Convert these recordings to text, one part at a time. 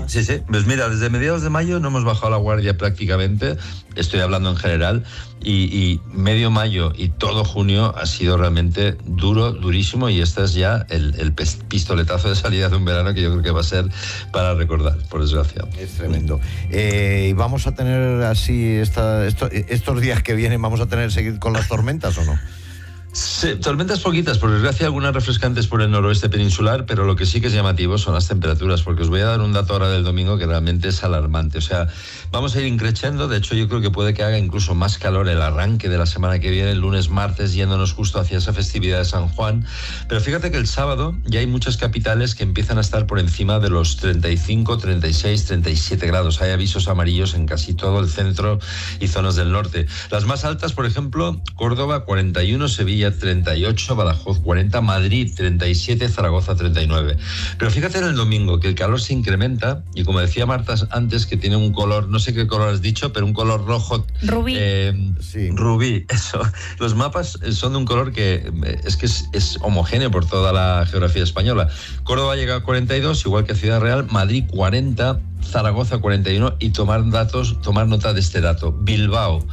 grados. Sí. Pues mira, desde mediados de mayo no hemos bajado la guardia prácticamente, estoy hablando en general, y medio mayo y todo junio ha sido realmente durísimo, y este es ya el pistoletazo de salida de un verano que yo creo que va a ser para recordar, por desgracia. Es tremendo. ¿Y vamos a tener así estos días que vienen, vamos a tener que seguir con las tormentas o no? Sí, tormentas poquitas, por desgracia algunas refrescantes por el noroeste peninsular, pero lo que sí que es llamativo son las temperaturas, porque os voy a dar un dato ahora del domingo que realmente es alarmante. O sea, vamos a ir increciendo, de hecho yo creo que puede que haga incluso más calor el arranque de la semana que viene, el lunes, martes, yéndonos justo hacia esa festividad de San Juan, pero fíjate que el sábado ya hay muchas capitales que empiezan a estar por encima de los 35, 36, 37 grados, hay avisos amarillos en casi todo el centro y zonas del norte. Las más altas, por ejemplo, Córdoba 41, Sevilla 38, Badajoz 40, Madrid 37, Zaragoza 39. Pero fíjate en el domingo que el calor se incrementa y, como decía Marta antes, que tiene un color, no sé qué color has dicho, pero un color rojo. Rubí. Sí. Rubí, eso. Los mapas son de un color que es homogéneo por toda la geografía española. Córdoba llega a 42, igual que Ciudad Real, Madrid 40, Zaragoza 41, y tomar nota de este dato. Bilbao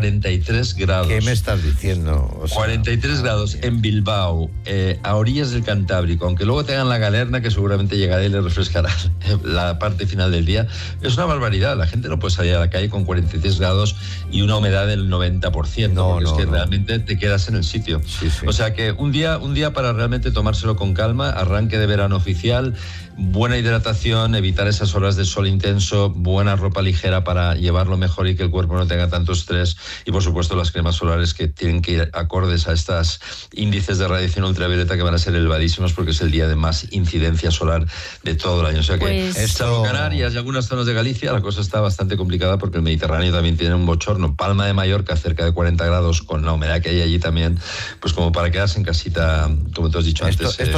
43 grados. ¿Qué me estás diciendo? O sea, 43 grados en Bilbao, a orillas del Cantábrico, aunque luego tengan la Galerna, que seguramente llegará y le refrescará la parte final del día. Es una barbaridad, la gente no puede salir a la calle con 43 grados y una humedad del 90%, porque es que realmente te quedas en el sitio. Sí. O sea que un día para realmente tomárselo con calma, arranque de verano oficial, buena hidratación, evitar esas horas de sol intenso, buena ropa ligera para llevarlo mejor y que el cuerpo no tenga tanto estrés, y por supuesto las cremas solares que tienen que ir acordes a estos índices de radiación ultravioleta que van a ser elevadísimos, porque es el día de más incidencia solar de todo el año. O sea que salvo Canarias y algunas zonas de Galicia, la cosa está bastante complicada, porque el Mediterráneo también tiene un bochorno. Palma de Mallorca cerca de 40 grados, con la humedad que hay allí también, pues como para quedarse en casita, como te has dicho antes. Esto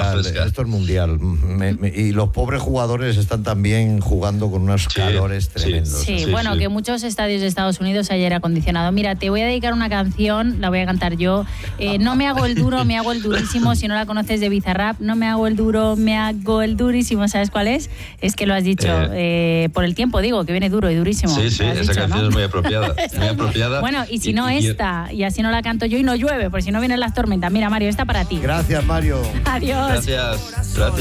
es mundial. Y los pobres jugadores están también jugando con unos calores tremendos. Sí, bueno, que muchos estadios de Estados Unidos hay aire acondicionado. Mira, te voy a dedicar una canción, la voy a cantar yo. No me hago el duro, me hago el durísimo. Si no la conoces, de Bizarrap. No me hago el duro, me hago el durísimo. ¿Sabes cuál es? Es que lo has dicho. Por el tiempo, digo, que viene duro y durísimo. Sí, esa canción es muy apropiada. Muy apropiada. Bueno, y si no esta, y así no la canto yo y no llueve, por si no vienen las tormentas. Mira, Mario, esta para ti. Gracias, Mario. Adiós. Gracias.